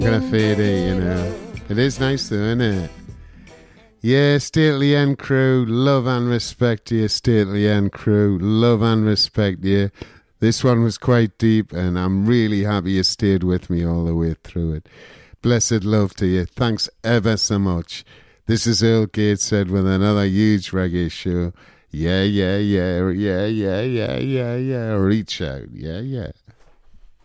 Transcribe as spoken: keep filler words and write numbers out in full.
I'm gonna fade it, you know. It is nice though, isn't it? Yeah, Stately End crew, love and respect to you, Stately End crew, love and respect to you. This one was quite deep, and I'm really happy you stayed with me all the way through it. Blessed love to you. Thanks ever so much. This is Earl Gateshead with another huge reggae show. Yeah, yeah, yeah, yeah, yeah, yeah, yeah, yeah. Reach out. Yeah, yeah.